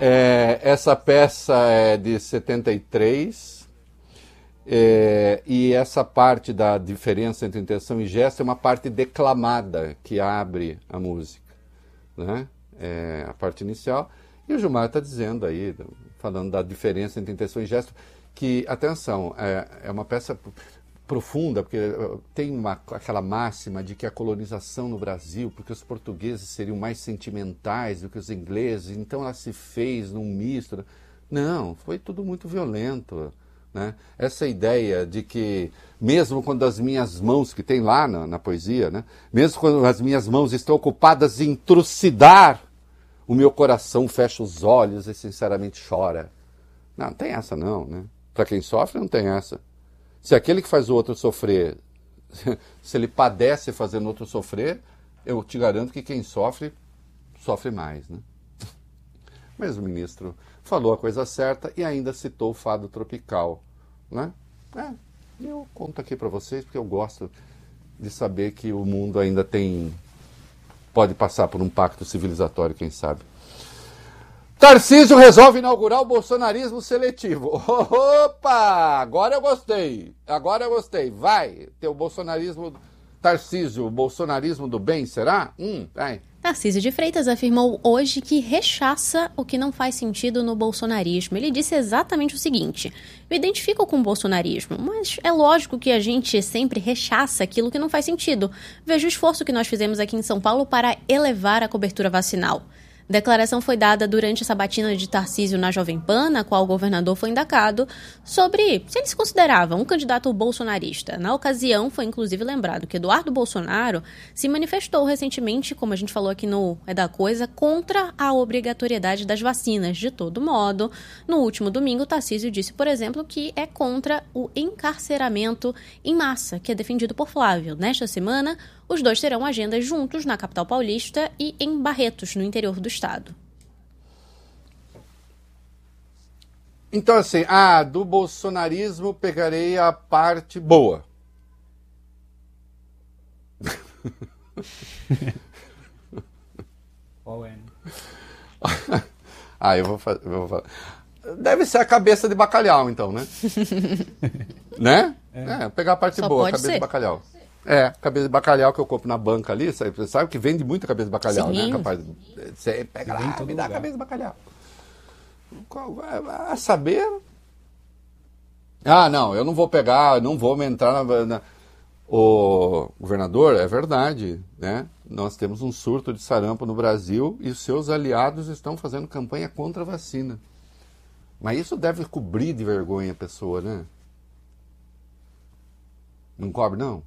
Essa peça é de 73, e essa parte da diferença entre intenção e gesto é uma parte declamada que abre a música, né? A parte inicial. E o Gilmar está dizendo aí, falando da diferença entre intenção e gesto, que, atenção, é uma peça profunda, porque tem aquela máxima de que a colonização no Brasil, porque os portugueses seriam mais sentimentais do que os ingleses, então ela se fez num misto. Não, foi tudo muito violento, né? Essa ideia de que, mesmo quando as minhas mãos, que tem lá na poesia, né? Mesmo quando as minhas mãos estão ocupadas em trucidar, o meu coração fecha os olhos e sinceramente chora. Não tem essa não, né? Para quem sofre, não tem essa. Se aquele que faz o outro sofrer, se ele padece fazendo o outro sofrer, eu te garanto que quem sofre, sofre mais, né? Mas o ministro falou a coisa certa e ainda citou o fado tropical, né? Eu conto aqui para vocês porque eu gosto de saber que o mundo ainda pode passar por um pacto civilizatório, quem sabe. Tarcísio resolve inaugurar o bolsonarismo seletivo. Opa! Agora eu gostei. Vai, teu bolsonarismo... Tarcísio, o bolsonarismo do bem, será? Vai. Tarcísio de Freitas afirmou hoje que rechaça o que não faz sentido no bolsonarismo. Ele disse exatamente o seguinte: me identifico com o bolsonarismo, mas é lógico que a gente sempre rechaça aquilo que não faz sentido. Veja o esforço que nós fizemos aqui em São Paulo para elevar a cobertura vacinal. A declaração foi dada durante a sabatina de Tarcísio na Jovem Pan, na qual o governador foi indagado sobre se ele se considerava um candidato bolsonarista. Na ocasião, foi inclusive lembrado que Eduardo Bolsonaro se manifestou recentemente, como a gente falou aqui no É da Coisa, contra a obrigatoriedade das vacinas. De todo modo, no último domingo, Tarcísio disse, por exemplo, que é contra o encarceramento em massa, que é defendido por Flávio. Nesta semana, os dois terão agendas juntos na capital paulista e em Barretos, no interior do estado. Então, assim, do bolsonarismo pegarei a parte boa. Qual é? Eu vou falar. Deve ser a cabeça de bacalhau, então, né? Né? Pegar a parte Só boa, pode cabeça ser. de bacalhau. Cabeça de bacalhau que eu compro na banca ali, você sabe que vende muita cabeça de bacalhau, Sim. né? Capaz, você pega lá, me dá a cabeça de bacalhau. A saber... não, eu não vou pegar, não vou entrar O governador, é verdade, né? Nós temos um surto de sarampo no Brasil e os seus aliados estão fazendo campanha contra a vacina. Mas isso deve cobrir de vergonha a pessoa, né? Não cobre, não?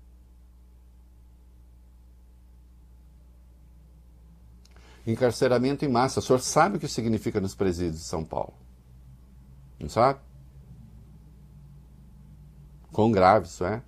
Encarceramento em massa. O senhor sabe o que significa nos presídios de São Paulo? Não sabe? Quão grave isso é?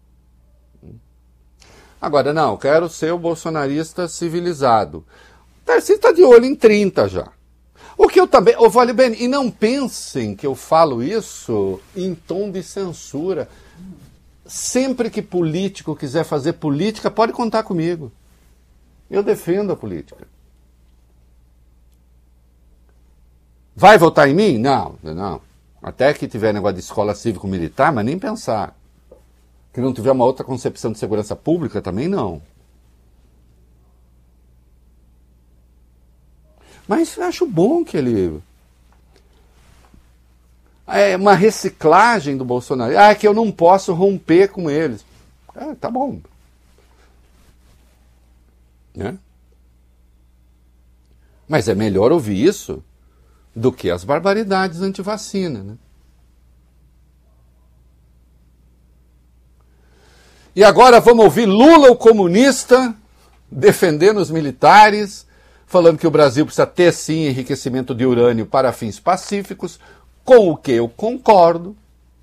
Agora, não, quero ser o bolsonarista civilizado. O Tarcísio está de olho em 30 já. O que eu também... Vale bem, e não pensem que eu falo isso em tom de censura. Sempre que político quiser fazer política, pode contar comigo. Eu defendo a política. Vai votar em mim? Não. Até que tiver negócio de escola cívico-militar, mas nem pensar. Que não tiver uma outra concepção de segurança pública, também não. Mas eu acho bom que ele... É uma reciclagem do Bolsonaro. É que eu não posso romper com eles. Tá bom. Né? Mas é melhor ouvir isso do que as barbaridades anti-vacina, né? E agora vamos ouvir Lula, o comunista, defendendo os militares, falando que o Brasil precisa ter, sim, enriquecimento de urânio para fins pacíficos, com o que eu concordo.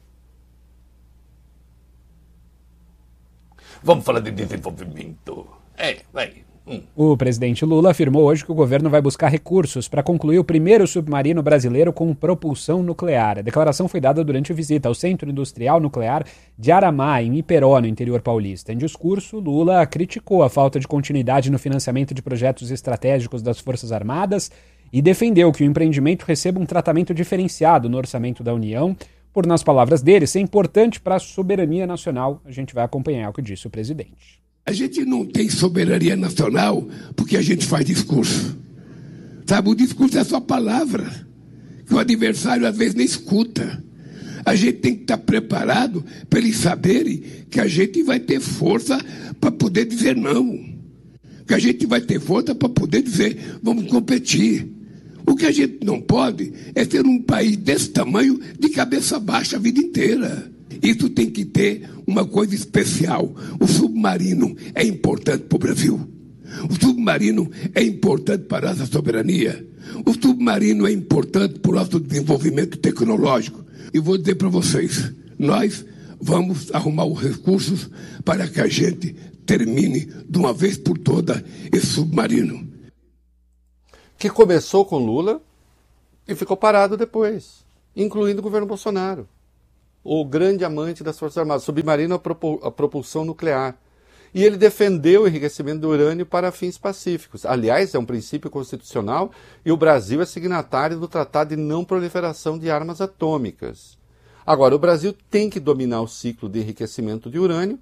Vamos falar de desenvolvimento. Vai. O presidente Lula afirmou hoje que o governo vai buscar recursos para concluir o primeiro submarino brasileiro com propulsão nuclear. A declaração foi dada durante a visita ao Centro Industrial Nuclear de Aramá, em Iperó, no interior paulista. Em discurso, Lula criticou a falta de continuidade no financiamento de projetos estratégicos das Forças Armadas e defendeu que o empreendimento receba um tratamento diferenciado no orçamento da União, por, nas palavras dele, ser importante para a soberania nacional. A gente vai acompanhar o que disse o presidente. A gente não tem soberania nacional porque a gente faz discurso. Sabe, o discurso é só palavra, que o adversário às vezes nem escuta. A gente tem que estar preparado para eles saberem que a gente vai ter força para poder dizer não. Que a gente vai ter força para poder dizer, vamos competir. O que a gente não pode é ter um país desse tamanho de cabeça baixa a vida inteira. Isso tem que ter uma coisa especial. O submarino é importante para o Brasil. O submarino é importante para a nossa soberania. O submarino é importante para o nosso desenvolvimento tecnológico. E vou dizer para vocês, nós vamos arrumar os recursos para que a gente termine de uma vez por toda esse submarino. Que começou com Lula e ficou parado depois, incluindo o governo Bolsonaro. O grande amante das Forças Armadas, submarino a propulsão nuclear. E ele defendeu o enriquecimento do urânio para fins pacíficos. Aliás, é um princípio constitucional e o Brasil é signatário do Tratado de Não Proliferação de Armas Atômicas. Agora, o Brasil tem que dominar o ciclo de enriquecimento de urânio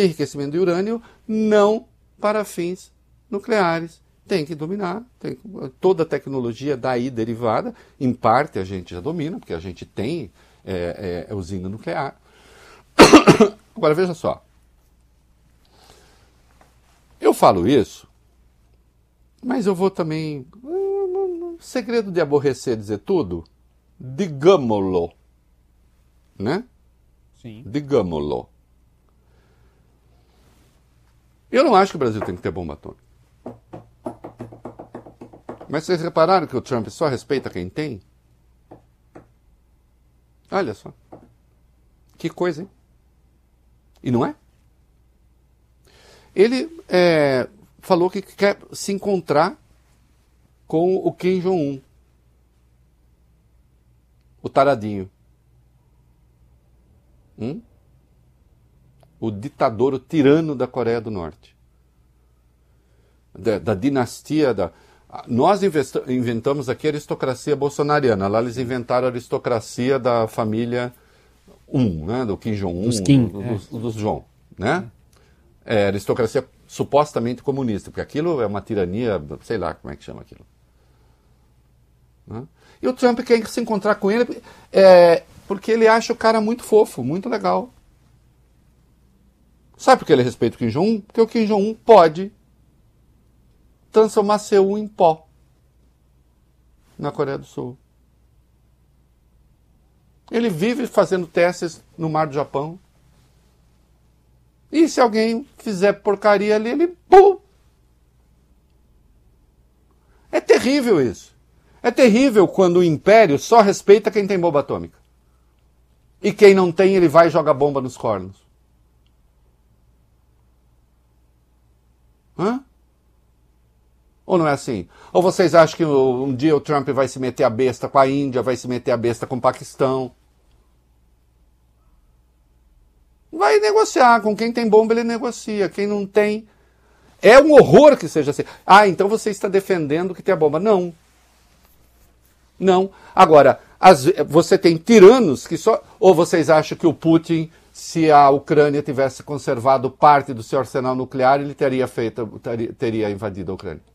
não para fins nucleares. Tem que dominar, toda a tecnologia daí derivada, em parte a gente já domina, porque a gente tem usina nuclear. Agora, veja só. Eu falo isso, mas eu vou também... segredo de aborrecer dizer tudo, digamo-lo. Né? Sim. Digamo-lo. Eu não acho que o Brasil tem que ter bomba atômica. Mas vocês repararam que o Trump só respeita quem tem? Olha só. Que coisa, hein? E não é? Ele falou que quer se encontrar com o Kim Jong-un. O taradinho. O ditador, o tirano da Coreia do Norte. Da dinastia da... Nós inventamos aqui a aristocracia bolsonariana. Lá eles inventaram a aristocracia da família né? Do Kim Jong-un, dos João. Né? Aristocracia supostamente comunista, porque aquilo é uma tirania, sei lá como é que chama aquilo. Né? E o Trump quer se encontrar com ele porque ele acha o cara muito fofo, muito legal. Sabe por que ele respeita o Kim Jong-un? Porque o Kim Jong-un pode transformar Seul em pó na Coreia do Sul. Ele vive fazendo testes no Mar do Japão. E se alguém fizer porcaria ali, ele... Pum! É terrível isso. É terrível quando o império só respeita quem tem bomba atômica. E quem não tem, ele vai e joga bomba nos cornos. Hã? Ou não é assim? Ou vocês acham que um dia o Trump vai se meter a besta com a Índia, vai se meter a besta com o Paquistão? Vai negociar. Com quem tem bomba, ele negocia. Quem não tem... É um horror que seja assim. Então você está defendendo que tem a bomba. Não. Não. Agora, você tem tiranos que só... Ou vocês acham que o Putin, se a Ucrânia tivesse conservado parte do seu arsenal nuclear, ele teria invadido a Ucrânia?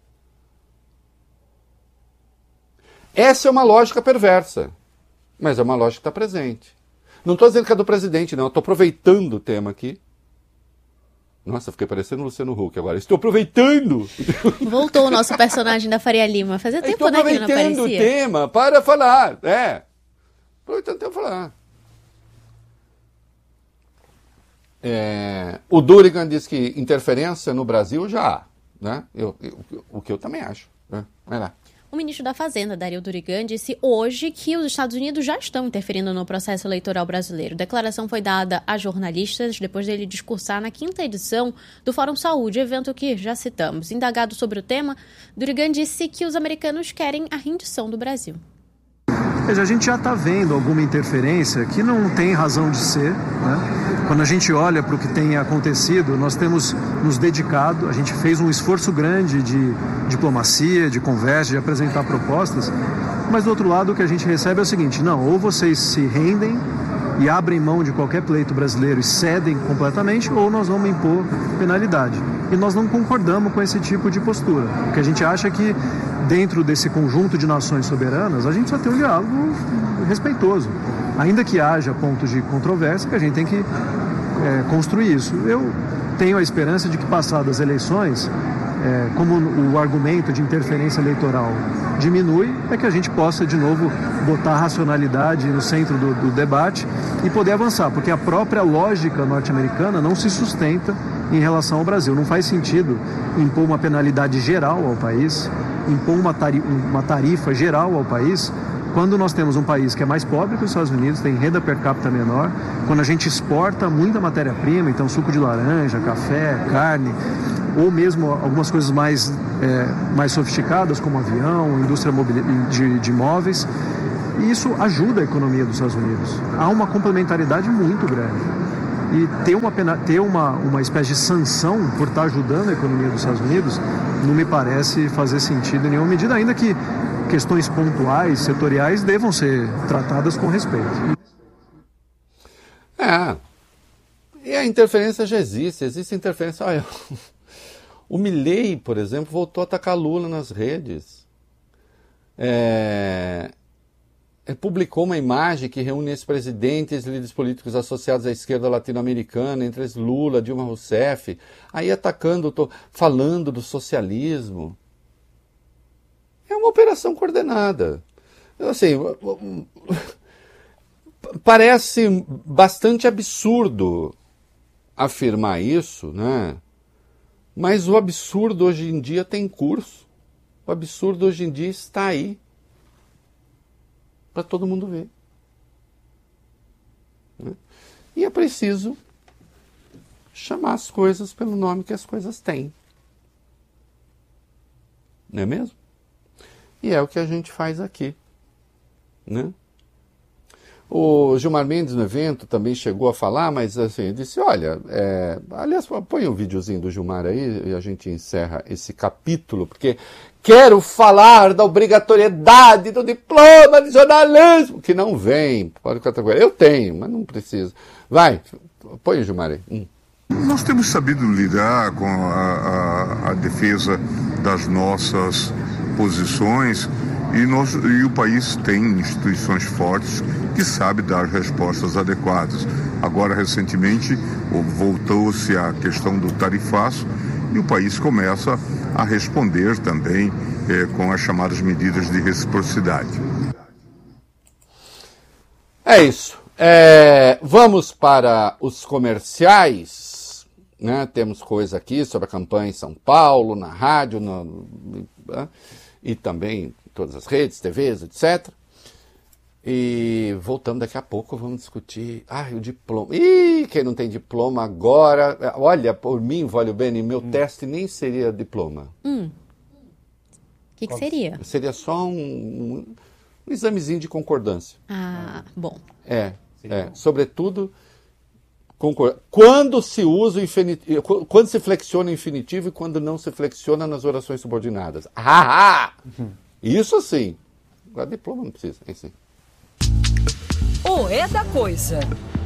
Essa é uma lógica perversa, mas é uma lógica que está presente. Não estou dizendo que é do presidente, não. Estou aproveitando o tema aqui. Nossa, fiquei parecendo o Luciano Huck agora. Estou aproveitando! Voltou o nosso personagem da Faria Lima. Fazia tempo, né, que ele não aparecia. Estou aproveitando o tema para falar. Aproveitando o tema para falar. O Durigan diz que interferência no Brasil já há. Né? O que eu também acho. Né? Vai lá. O ministro da Fazenda, Dario Durigan, disse hoje que os Estados Unidos já estão interferindo no processo eleitoral brasileiro. A declaração foi dada a jornalistas depois dele discursar na 5ª edição do Fórum Saúde, evento que já citamos. Indagado sobre o tema, Durigan disse que os americanos querem a rendição do Brasil. A gente já está vendo alguma interferência que não tem razão de ser, né? Quando a gente olha para o que tem acontecido, nós temos nos dedicado, a gente fez um esforço grande de diplomacia, de conversa, de apresentar propostas, mas do outro lado o que a gente recebe é o seguinte: não, ou vocês se rendem e abrem mão de qualquer pleito brasileiro e cedem completamente, ou nós vamos impor penalidade. E nós não concordamos com esse tipo de postura, porque a gente acha que dentro desse conjunto de nações soberanas, a gente só tem um diálogo respeitoso. Ainda que haja pontos de controvérsia, que a gente tem que construir isso. Eu tenho a esperança de que, passadas as eleições, como o argumento de interferência eleitoral diminui, é que a gente possa de novo botar a racionalidade no centro do debate e poder avançar, porque a própria lógica norte-americana não se sustenta em relação ao Brasil. Não faz sentido impor uma penalidade geral ao país, impor uma tarifa geral ao país, quando nós temos um país que é mais pobre que os Estados Unidos, tem renda per capita menor, quando a gente exporta muita matéria-prima, então suco de laranja, café, carne, ou mesmo algumas coisas mais sofisticadas, como avião, indústria de imóveis, e isso ajuda a economia dos Estados Unidos. Há uma complementaridade muito grande. E ter uma espécie de sanção por estar ajudando a economia dos Estados Unidos não me parece fazer sentido em nenhuma medida, ainda que questões pontuais, setoriais, devam ser tratadas com respeito. E a interferência já existe interferência. Olha, o Milei, por exemplo, voltou a atacar Lula nas redes. Publicou uma imagem que reúne ex-presidentes e líderes políticos associados à esquerda latino-americana, entre eles Lula, Dilma Rousseff, aí falando do socialismo. É uma operação coordenada. Assim, parece bastante absurdo afirmar isso, né? Mas o absurdo hoje em dia tem curso. O absurdo hoje em dia está aí para todo mundo ver. Né? E é preciso chamar as coisas pelo nome que as coisas têm. Não é mesmo? E é o que a gente faz aqui. Né? O Gilmar Mendes no evento também chegou a falar, mas assim, disse, olha, aliás, põe um videozinho do Gilmar aí e a gente encerra esse capítulo, porque quero falar da obrigatoriedade do diploma de jornalismo, que não vem, pode ficar tranquilo. Eu tenho, mas não preciso. Vai, põe o Gilmar aí. Nós temos sabido lidar com a defesa das nossas posições e o país tem instituições fortes que sabem dar respostas adequadas. Agora, recentemente, voltou-se a questão do tarifaço e o país começa a responder também com as chamadas medidas de reciprocidade. É isso. Vamos para os comerciais. Né? Temos coisa aqui sobre a campanha em São Paulo, na rádio, e também em todas as redes, TVs, etc. E voltando daqui a pouco, vamos discutir o diploma. Quem não tem diploma agora... Olha, por mim, Vólio Bene, meu teste nem seria diploma. O que seria? Seria só um examezinho de concordância. Bom. Sobretudo, quando se usa quando se flexiona o infinitivo e quando não se flexiona nas orações subordinadas. Isso sim. Agora diploma não precisa, é sim. É da coisa.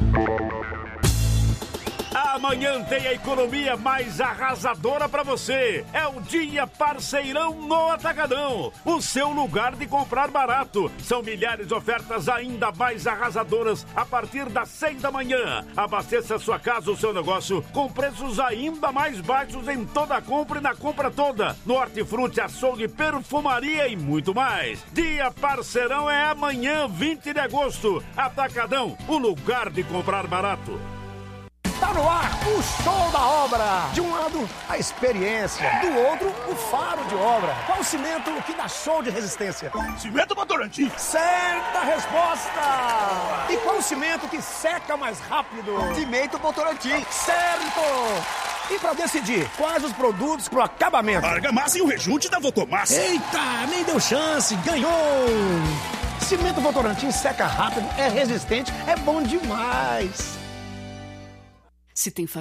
Amanhã tem a economia mais arrasadora para você. É o Dia Parceirão no Atacadão. O seu lugar de comprar barato. São milhares de ofertas ainda mais arrasadoras a partir das 6 da manhã. Abasteça sua casa ou seu negócio com preços ainda mais baixos em toda a compra e na compra toda. No hortifruti, açougue, perfumaria e muito mais. Dia Parceirão é amanhã, 20 de agosto. Atacadão, o lugar de comprar barato. Tá no ar o show da obra. De um lado, a experiência. Do outro, o faro de obra. Qual o cimento que dá show de resistência? Cimento Votorantim. Certa resposta. E qual o cimento que seca mais rápido? Cimento Votorantim. Certo. E pra decidir quais os produtos pro acabamento. Argamassa e o rejunte da Votomassa. Eita, nem deu chance, ganhou! Cimento Votorantim seca rápido, é resistente, é bom demais. Se tem